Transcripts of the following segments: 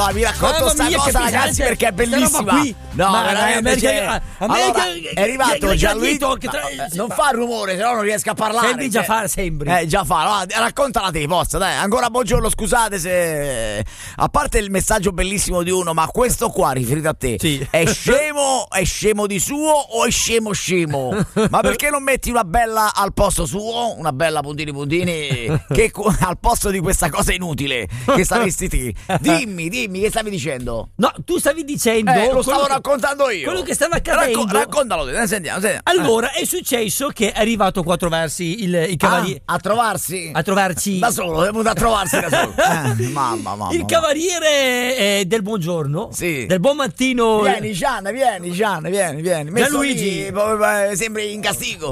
No, vi racconto sta cosa, ragazzi, perché è bellissima. No, veramente. Allora, è arrivato Gianluigi. Non fa rumore, se no non riesco a parlare. Sembri. Già fa. No, raccontala te, posso, dai. Ancora buongiorno, scusate se. A parte il messaggio bellissimo di uno, ma questo qua riferito a te è scemo di suo o è scemo? Ma perché non metti una bella al posto suo, una bella puntini che al posto di questa cosa inutile che saresti te? Dimmi che stavi dicendo? No, tu stavi dicendo lo stavo raccontando io. Quello che stava accadendo. Raccontalo, sentiamo. Allora, è successo che è arrivato a trovarsi il cavaliere. A trovarsi? A trovarci da solo, è venuto a trovarsi da solo. Mamma. Il cavaliere del buongiorno. Sì. Del buon mattino. Vieni, Gian, vieni. Gianluigi, sembri in castigo.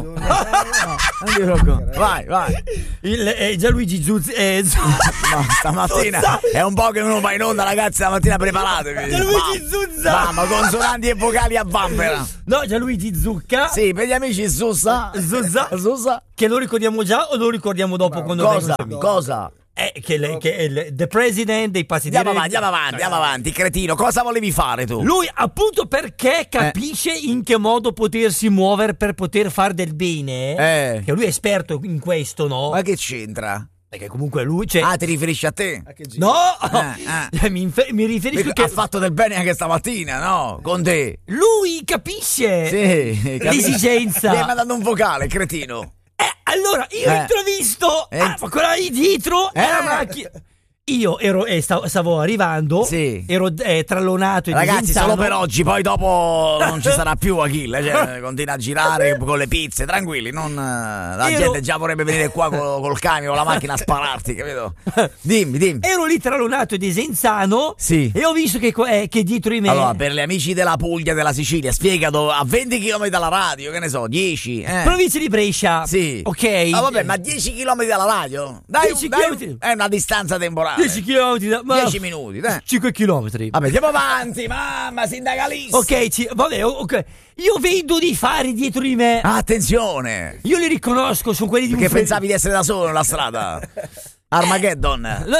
No, vai. Gianluigi Zuz. No, stamattina è un po' che uno va in onda, ragazzi, stamattina preparatevi. Gianluigi Zuzza. Mamma, consonanti e vocali a vanvera. No, Gianluigi Zucca. Sì, per gli amici Zuzza. Che lo ricordiamo già o lo ricordiamo dopo? Cosa? Che the president dei passeggeri. Andiamo avanti, cretino. Cosa volevi fare tu? Lui, appunto, perché capisce in che modo potersi muovere per poter fare del bene. Che lui è esperto in questo, no? Ma che c'entra? Perché comunque lui ti riferisci a te? No! Mi riferisco che ha fatto del bene anche stamattina, no? Con te. Lui capisce l'esigenza. Mi hai mandato un vocale, cretino. Allora, io ho intravisto quella lì dietro la macchina. Io stavo arrivando, ero trallonato e ragazzi, disenzano. solo per oggi, poi dopo non ci sarà più Achille, continua a girare con le pizze, tranquilli, la gente già vorrebbe venire qua col camion, con la macchina a spararti, capito? Dimmi. Ero lì trallonato e disenzano e ho visto che dietro di me. Allora, per gli amici della Puglia, della Sicilia, spiega a 20 km dalla radio, che ne so, 10. Provincia di Brescia. Sì. Ok. Vabbè, ma 10 km dalla radio? Dai, 10 km. È una distanza temporale. 10 km 10 minuti, 5 km. Vabbè, andiamo avanti, mamma, sindacalista. Ok. Io vedo dei fari dietro di me. Attenzione. Io li riconosco, sono quelli di perché pensavi di essere da solo nella strada. Armageddon.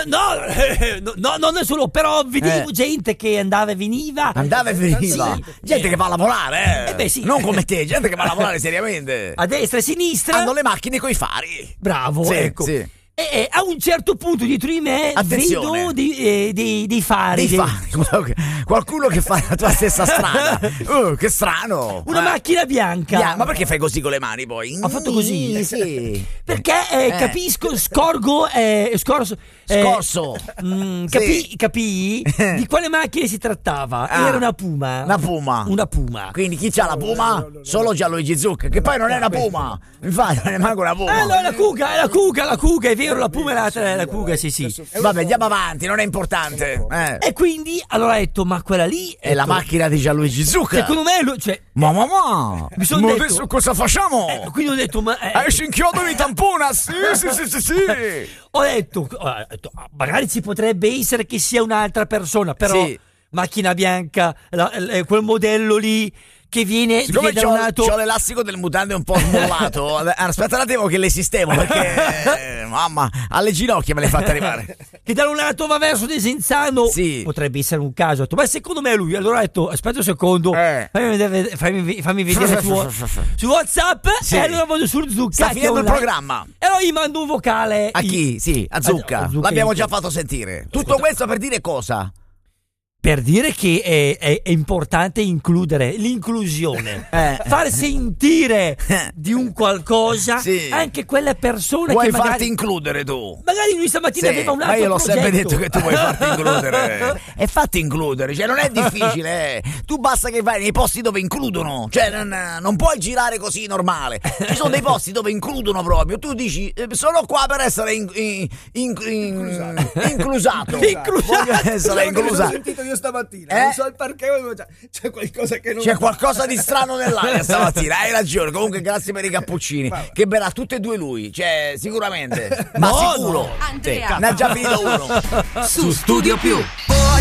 No, non è solo, però vedevo gente che andava e veniva. Sì. Gente che va a lavorare, sì. Non come te, gente che va a lavorare seriamente. A destra e a sinistra. Hanno le macchine coi fari. Bravo, ecco. Sì. E a un certo punto dietro di me attenzione, vedo dei fari. Qualcuno che fa la tua stessa strada. Che strano. Una macchina bianca. Ma perché fai così con le mani poi? Ho fatto così. Sì. Perché capisco, scorso. Capii di quale macchina si trattava. Era una Puma. Una Puma. Quindi chi c'ha la Puma? Solo Gianluigi Zucca, che poi non è una Puma. Infatti non è manco una Puma. No, la Cuga, è vero, la Puma è la Cuga, sì. Vabbè, andiamo avanti, non è importante. E quindi allora ho detto, ma quella lì è la macchina di Gianluigi Zucca. Secondo me mamma. Mi sono detto, adesso cosa facciamo? Quindi ho detto, esci inchiodo mi tampona. Sì. Ho detto, magari ci potrebbe essere che sia un'altra persona, però macchina bianca, quel modello lì che viene da un lato. C'ho l'elastico del mutande un po' smollato. Aspetta un attimo che le sistemo, perché mamma, alle ginocchia me l'hai fatta arrivare. Che da un lato va verso Desenzano. Potrebbe essere un caso. Ma secondo me è lui. Allora ho detto, aspetta un secondo, fammi vedere su WhatsApp. E allora vado sul Zucca. Sta finendo il programma. E allora gli mando un vocale. A chi? A Zucca. L'abbiamo già fatto sentire. Tutto questo per dire cosa? Per dire che è importante includere l'inclusione, far sentire di un qualcosa anche quelle persone vuoi che magari farti includere tu. Magari lui stamattina aveva un altro ma io l'ho progetto. sempre detto che tu vuoi farti includere. E fatti includere, cioè non è difficile. Tu basta che vai nei posti dove includono, cioè non puoi girare così normale. Ci sono dei posti dove includono proprio. Tu dici sono qua per essere inclusato. Voglio essere inclusato. Stamattina non so il perché, c'è qualcosa che non c'è qualcosa di strano nell'aria stamattina. Hai ragione. Comunque grazie per i cappuccini. Che bella, tutte e due lui, cioè sicuramente, ma sicuro Andrea ne ha già finito uno su Studio Più.